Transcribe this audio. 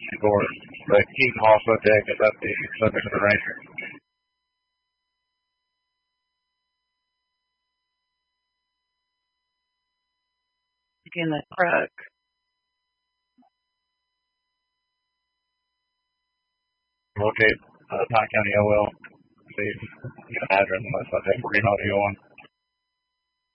for the Keaton Hall subject is at the subject of the Ranger. In the truck. Locate Pine County OL. See if you can address on that subject. Green audio on.